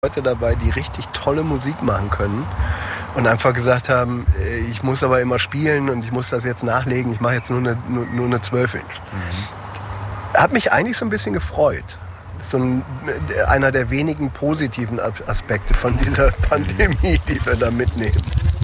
Leute dabei, die richtig tolle Musik machen können und einfach gesagt haben, ich muss aber immer spielen und ich muss das jetzt nachlegen, ich mache jetzt nur eine 12-Inch. Hat mich eigentlich so ein bisschen gefreut. Das ist einer der wenigen positiven Aspekte von dieser Pandemie, die wir da mitnehmen.